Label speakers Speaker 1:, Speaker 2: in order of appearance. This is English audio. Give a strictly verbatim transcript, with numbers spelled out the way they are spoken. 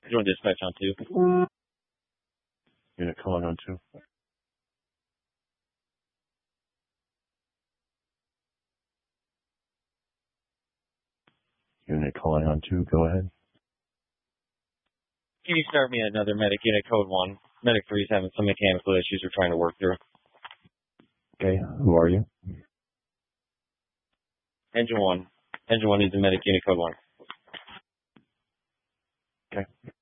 Speaker 1: Join dispatch on two.
Speaker 2: Unit calling on two. Unit calling on two, go ahead.
Speaker 1: Can you start me another medic unit code one? Medic three is having some mechanical issues we're trying to work through.
Speaker 2: Okay, who are you?
Speaker 1: Engine one. Engine one needs a medic unit code one.
Speaker 2: Okay.